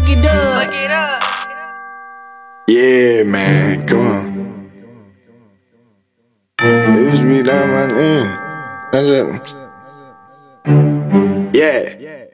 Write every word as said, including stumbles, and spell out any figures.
it up. Fuck it up. Yeah, man, come on. Use me like my name. That's it. Yeah.